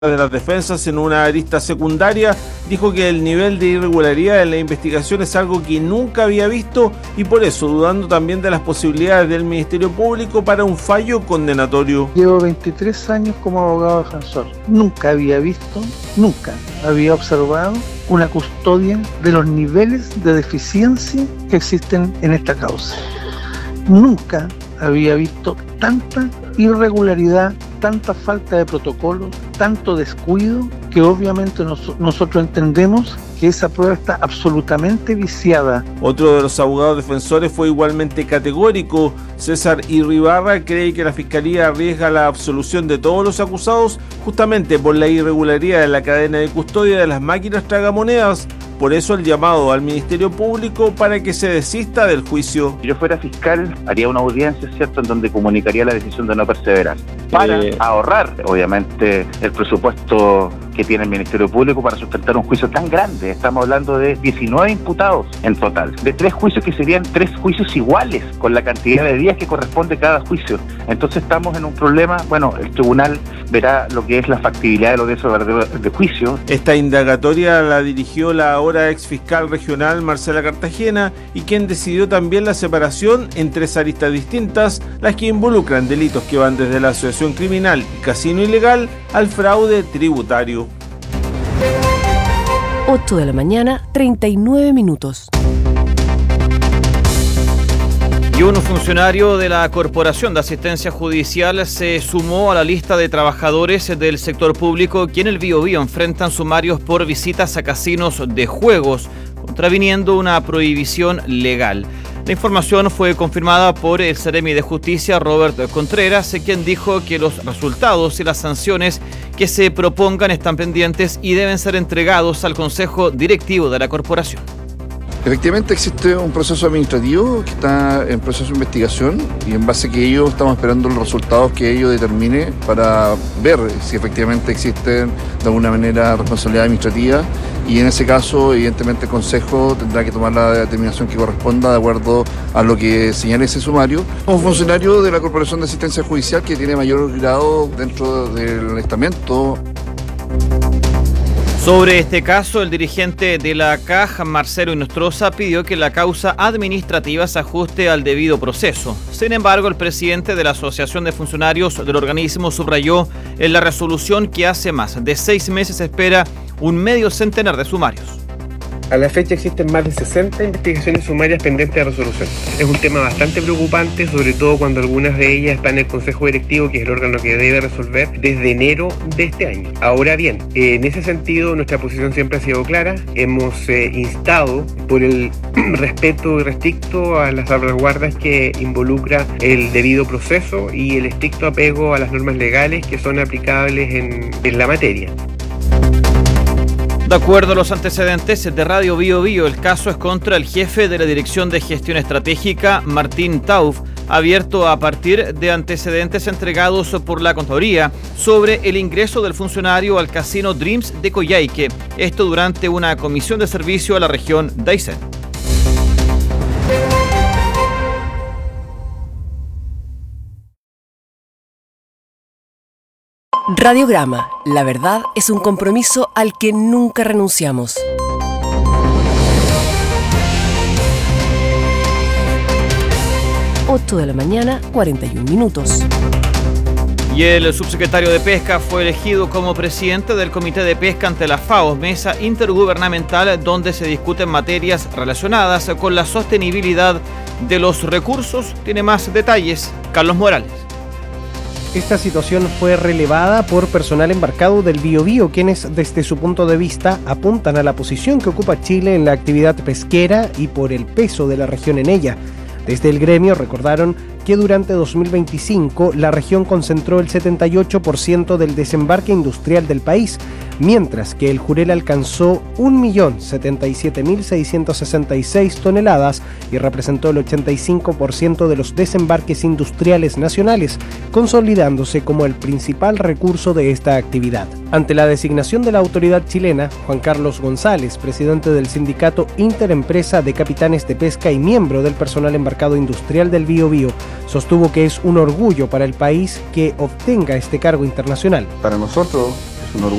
de las defensas en una arista secundaria, dijo que el nivel de irregularidad en la investigación es algo que nunca había visto y por eso dudando también de las posibilidades del Ministerio Público para un fallo condenatorio. Llevo 23 años como abogado defensor. Nunca había observado una custodia de los niveles de deficiencia que existen en esta causa. Nunca había visto tanta irregularidad, tanta falta de protocolo, tanto descuido, que obviamente nosotros entendemos que esa prueba está absolutamente viciada. Otro de los abogados defensores fue igualmente categórico. César Irribarra cree que la Fiscalía arriesga la absolución de todos los acusados justamente por la irregularidad en la cadena de custodia de las máquinas tragamonedas. Por eso el llamado al Ministerio Público para que se desista del juicio. Si yo fuera fiscal, haría una audiencia, ¿cierto?, en donde comunicaría la decisión de no perseverar, para ahorrar, obviamente, el presupuesto que tiene el Ministerio Público para sustentar un juicio tan grande. Estamos hablando de 19 imputados en total, de 3 juicios que serían 3 juicios iguales, con la cantidad de días que corresponde cada juicio. Entonces estamos en un problema. Bueno, el tribunal verá lo que es la factibilidad de lo de eso de juicio. Esta indagatoria la dirigió la ahora ex fiscal regional Marcela Cartagena, y quien decidió también la separación en 3 aristas distintas, las que involucran delitos que van desde la asociación criminal y casino ilegal al fraude tributario. 8 de la mañana, 39 minutos. Y un funcionario de la Corporación de Asistencia Judicial se sumó a la lista de trabajadores del sector público que en el Biobío enfrentan sumarios por visitas a casinos de juegos, contraviniendo una prohibición legal. La información fue confirmada por el Seremi de Justicia, Robert Contreras, quien dijo que los resultados y las sanciones que se propongan están pendientes y deben ser entregados al Consejo Directivo de la Corporación. Efectivamente existe un proceso administrativo que está en proceso de investigación y en base a que ello estamos esperando los resultados que ello determine para ver si efectivamente existen de alguna manera responsabilidad administrativa, y en ese caso evidentemente el Consejo tendrá que tomar la determinación que corresponda de acuerdo a lo que señala ese sumario. Un funcionario de la Corporación de Asistencia Judicial que tiene mayor grado dentro del estamento. Sobre este caso, el dirigente de la CAJ, Marcelo Inostroza, pidió que la causa administrativa se ajuste al debido proceso. Sin embargo, el presidente de la Asociación de Funcionarios del organismo subrayó en la resolución que hace más de 6 meses espera un medio centenar de sumarios. A la fecha existen más de 60 investigaciones sumarias pendientes de resolución. Es un tema bastante preocupante, sobre todo cuando algunas de ellas están en el Consejo Directivo, que es el órgano que debe resolver desde enero de este año. Ahora bien, en ese sentido nuestra posición siempre ha sido clara. Hemos instado por el respeto irrestricto a las salvaguardas que involucra el debido proceso y el estricto apego a las normas legales que son aplicables en la materia. De acuerdo a los antecedentes de Radio Biobío, el caso es contra el jefe de la Dirección de Gestión Estratégica, Martín Tauf, abierto a partir de antecedentes entregados por la Contraloría sobre el ingreso del funcionario al casino Dreams de Coyhaique, esto durante una comisión de servicio a la región de Aysén. Radiograma, la verdad es un compromiso al que nunca renunciamos. Ocho de la mañana, 41 minutos. Y el subsecretario de Pesca fue elegido como presidente del Comité de Pesca ante la FAO, mesa intergubernamental donde se discuten materias relacionadas con la sostenibilidad de los recursos. Tiene más detalles Carlos Morales. Esta situación fue relevada por personal embarcado del Biobío, quienes desde su punto de vista apuntan a la posición que ocupa Chile en la actividad pesquera y por el peso de la región en ella. Desde el gremio recordaron que durante 2025 la región concentró el 78% del desembarque industrial del país, mientras que el jurel alcanzó 1.077.666 toneladas y representó el 85% de los desembarques industriales nacionales, consolidándose como el principal recurso de esta actividad. Ante la designación de la autoridad chilena, Juan Carlos González, presidente del sindicato Interempresa de Capitanes de Pesca y miembro del personal embarcado industrial del Biobío, sostuvo que es un orgullo para el país que obtenga este cargo internacional. Para nosotros es un orgullo